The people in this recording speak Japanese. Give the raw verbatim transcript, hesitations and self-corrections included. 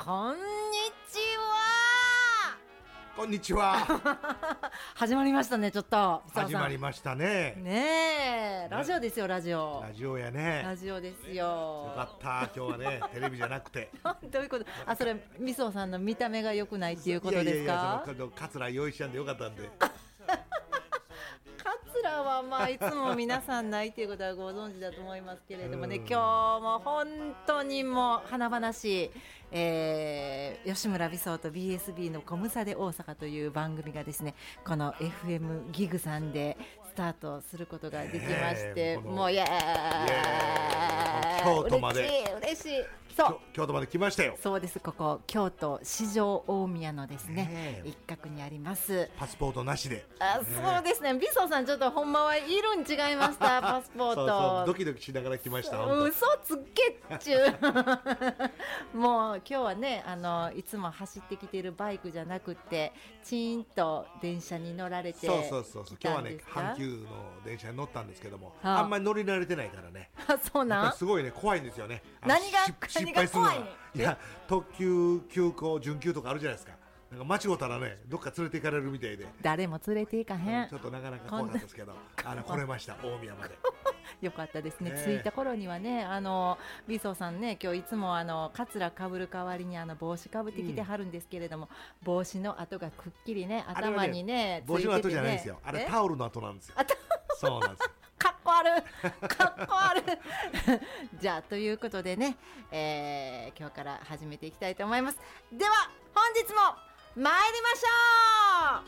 こんにちは。 こんにちは。 始まりましたね。ちょっと始まりましたね。 ねえ、ラジオですよ。ラジオラジオやね。 ラジオですよ。 よかった。今日はねテレビじゃなくてどういうこと？あ、それみそさんの見た目が良くないっていうことですか？いやいやいや、 そのカツラ用意したんでよかったんでカツラはまあいつも皆さんないということはご存知だと思いますけれどもね、今日も本当にもう華々しい、えー、吉村美聡と ビーエスビー のコムサで大阪という番組がですね、この エフエム ギグさんでスタートすることができまして、もうイエーイ、 京都まで嬉しい嬉しい。そう京都まで来ましたよ。 そうです。ここ京都四条大宮のですね、一角にあります。 パスポートなしで。 あ、そうですね。美聡さんちょっとほんまはいるん違いましたパスポート。 そうそうドキドキしながら来ました。 嘘つけっちゅうもう今日はね、あのいつも走ってきているバイクじゃなくてチーンと電車に乗られて、 そうそうそうそう、今日はね阪急の電車に乗ったんですけども、 はあ、 あんまり乗り慣れてないからね。 あ、そうなん。 すごいね、怖いんですよね。 何が失敗するのが、いや特急急行準急とかあるじゃないですか。なんか間違ったらね、どっか連れて行かれるみたいで、 誰も連れて行かへん、 うん、ちょっとなかなか怖かったですけど、あの来れました大宮までよかったですね、 ね。 着いた頃にはね、あの美聡さんね、今日いつもあのカツラかぶる代わりにあの帽子かぶってきてはるんですけれども、うん、帽子の跡がくっきりね頭に ね, ね帽子の跡じゃないですよ、あれタオルの跡なんですよ。そうなんですよ。 かっこ悪いかっこ悪いじゃあということでね、えー、今日から始めていきたいと思います。では本日も参りましょう。